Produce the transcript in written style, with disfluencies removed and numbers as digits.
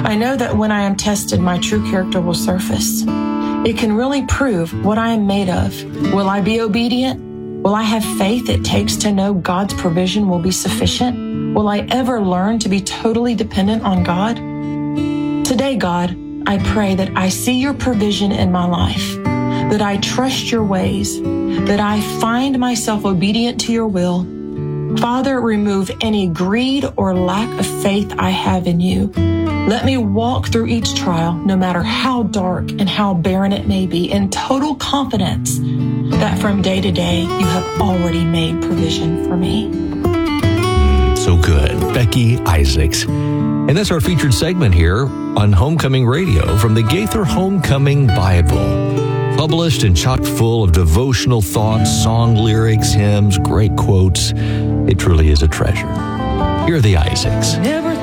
I know that when I am tested, my true character will surface. It can really prove what I am made of. Will I be obedient? Will I have faith it takes to know God's provision will be sufficient? Will I ever learn to be totally dependent on God? Today, God, I pray that I see your provision in my life, that I trust your ways, that I find myself obedient to your will. Father, remove any greed or lack of faith I have in you. Let me walk through each trial, no matter how dark and how barren it may be, in total confidence that from day to day, you have already made provision for me. So good. Becky Isaacs. And that's our featured segment here on Homecoming Radio from the Gaither Homecoming Bible. Published and chock full of devotional thoughts, song lyrics, hymns, great quotes. It truly is a treasure. Here are the Isaacs. Never